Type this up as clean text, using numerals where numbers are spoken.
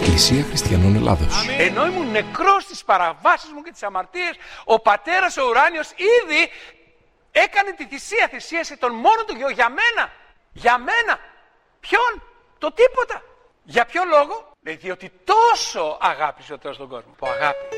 Εκκλησία Χριστιανών Ελλάδος. Ενώ ήμουν νεκρός στις παραβάσεις μου και τις αμαρτίες, ο Πατέρας ο Ουράνιος ήδη έκανε τη θυσία, θυσίασε τον μόνο του Γιο για μένα. Για μένα. Ποιον? Το τίποτα. Για ποιο λόγο? Διότι τόσο αγάπησε ο Θεός τον κόσμο. Που αγάπη